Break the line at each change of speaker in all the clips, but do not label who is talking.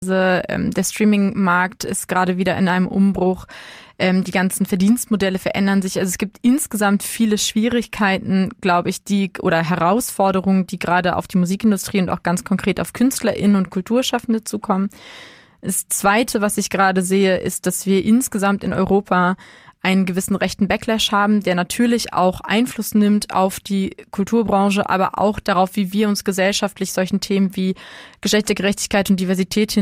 Der Streaming-Markt ist gerade wieder in einem Umbruch. Die ganzen Verdienstmodelle verändern sich. Also es gibt insgesamt viele Schwierigkeiten, glaube ich, oder Herausforderungen, die gerade auf die Musikindustrie und auch ganz konkret auf KünstlerInnen und Kulturschaffende zukommen. Das Zweite, was ich gerade sehe, ist, dass wir insgesamt in Europa einen gewissen rechten Backlash haben, der natürlich auch Einfluss nimmt auf die Kulturbranche, aber auch darauf, wie wir uns gesellschaftlich solchen Themen wie Geschlechtergerechtigkeit und Diversität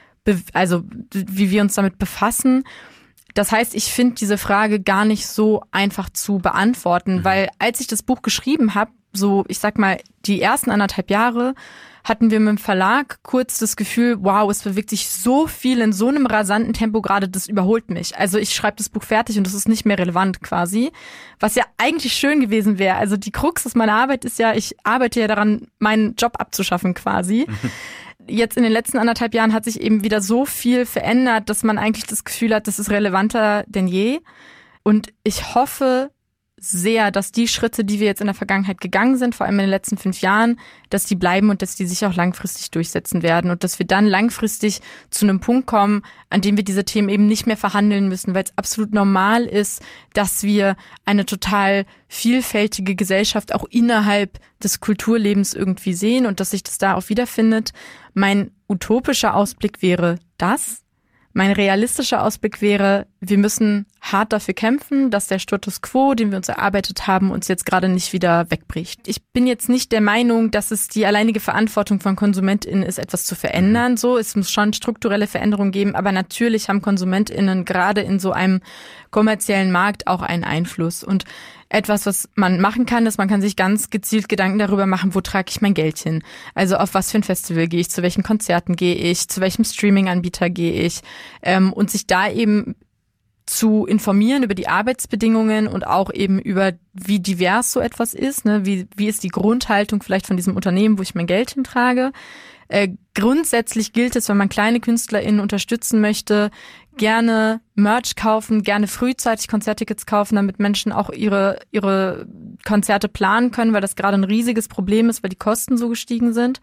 wie wir uns damit befassen. Das heißt, ich finde diese Frage gar nicht so einfach zu beantworten, weil als ich das Buch geschrieben habe, so ich sag mal die ersten 1,5 Jahre, hatten wir mit dem Verlag kurz das Gefühl, wow, es bewegt sich so viel in so einem rasanten Tempo gerade, das überholt mich. Also ich schreibe das Buch fertig und das ist nicht mehr relevant quasi, was ja eigentlich schön gewesen wäre. Also die Krux aus meiner Arbeit ist ja, ich arbeite ja daran, meinen Job abzuschaffen quasi. Jetzt in den letzten 1,5 Jahren hat sich eben wieder so viel verändert, dass man eigentlich das Gefühl hat, das ist relevanter denn je. Und ich hoffe sehr, dass die Schritte, die wir jetzt in der Vergangenheit gegangen sind, vor allem in den letzten 5 Jahren, dass die bleiben und dass die sich auch langfristig durchsetzen werden und dass wir dann langfristig zu einem Punkt kommen, an dem wir diese Themen eben nicht mehr verhandeln müssen, weil es absolut normal ist, dass wir eine total vielfältige Gesellschaft auch innerhalb des Kulturlebens irgendwie sehen und dass sich das da auch wiederfindet. Mein utopischer Ausblick wäre das. Mein realistischer Ausblick wäre, wir müssen hart dafür kämpfen, dass der Status quo, den wir uns erarbeitet haben, uns jetzt gerade nicht wieder wegbricht. Ich bin jetzt nicht der Meinung, dass es die alleinige Verantwortung von KonsumentInnen ist, etwas zu verändern. So, es muss schon strukturelle Veränderungen geben, aber natürlich haben KonsumentInnen gerade in so einem kommerziellen Markt auch einen Einfluss. Und etwas, was man machen kann, ist, man kann sich ganz gezielt Gedanken darüber machen, wo trage ich mein Geld hin? Also auf was für ein Festival gehe ich, zu welchen Konzerten gehe ich, zu welchem Streaming-Anbieter gehe ich, und sich da eben zu informieren über die Arbeitsbedingungen und auch eben über, wie divers so etwas ist, ne? Wie ist die Grundhaltung vielleicht von diesem Unternehmen, wo ich mein Geld hintrage. Grundsätzlich gilt es, wenn man kleine KünstlerInnen unterstützen möchte, gerne Merch kaufen, gerne frühzeitig Konzerttickets kaufen, damit Menschen auch ihre Konzerte planen können, weil das gerade ein riesiges Problem ist, weil die Kosten so gestiegen sind.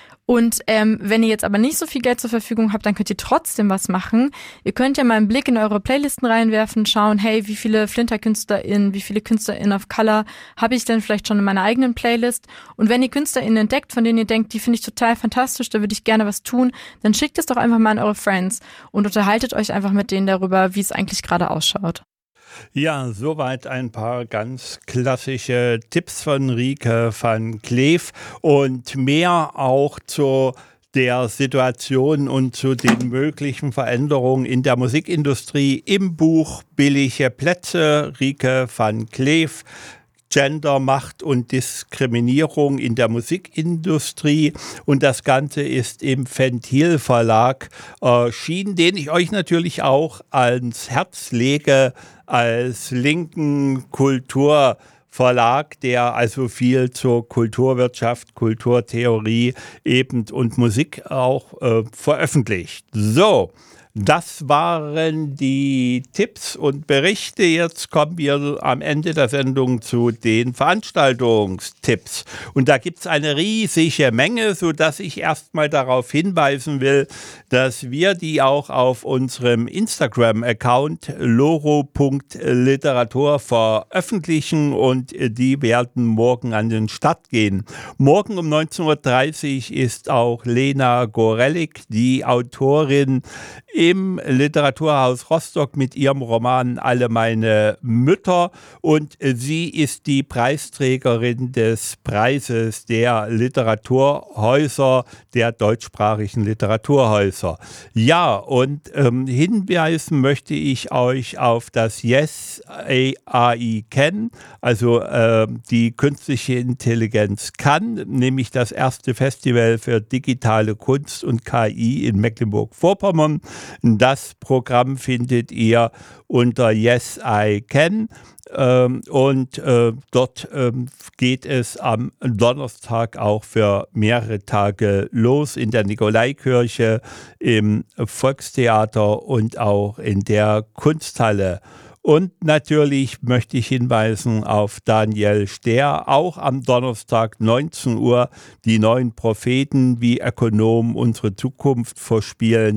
Und wenn ihr jetzt aber nicht so viel Geld zur Verfügung habt, dann könnt ihr trotzdem was machen. Ihr könnt ja mal einen Blick in eure Playlisten reinwerfen, schauen, hey, wie viele Flinter-KünstlerInnen, wie viele KünstlerInnen of Color habe ich denn vielleicht schon in meiner eigenen Playlist? Und wenn ihr KünstlerInnen entdeckt, von denen ihr denkt, die finde ich total fantastisch, da würde ich gerne was tun, dann schickt es doch einfach mal an eure Friends und unterhaltet euch einfach mit denen darüber, wie es eigentlich gerade ausschaut.
Ja, soweit ein paar ganz klassische Tipps von Rieke van Kleef und mehr auch zu der Situation und zu den möglichen Veränderungen in der Musikindustrie im Buch Billige Plätze, Rieke van Kleef. Gender, Macht und Diskriminierung in der Musikindustrie. Und das Ganze ist im Ventil Verlag erschienen, den ich euch natürlich auch ans Herz lege, als linken Kulturverlag, der also viel zur Kulturwirtschaft, Kulturtheorie eben und Musik auch veröffentlicht. So. Das waren die Tipps und Berichte. Jetzt kommen wir am Ende der Sendung zu den Veranstaltungstipps. Und da gibt es eine riesige Menge, sodass ich erstmal darauf hinweisen will, dass wir die auch auf unserem Instagram-Account loro.literatur veröffentlichen und die werden morgen an den Start gehen. Morgen um 19.30 Uhr ist auch Lena Gorelik, die Autorin, im Literaturhaus Rostock mit ihrem Roman Alle meine Mütter und sie ist die Preisträgerin des Preises der Literaturhäuser, der deutschsprachigen Literaturhäuser. Ja, und hinweisen möchte ich euch auf das Yes AI Can, also die künstliche Intelligenz kann, nämlich das erste Festival für digitale Kunst und KI in Mecklenburg-Vorpommern. Das Programm findet ihr unter Yes I Can und dort geht es am Donnerstag auch für mehrere Tage los in der Nikolaikirche, im Volkstheater und auch in der Kunsthalle. Und natürlich möchte ich hinweisen auf Daniel Stehr, auch am Donnerstag 19 Uhr, die neuen Propheten, wie Ökonomen unsere Zukunft verspielen.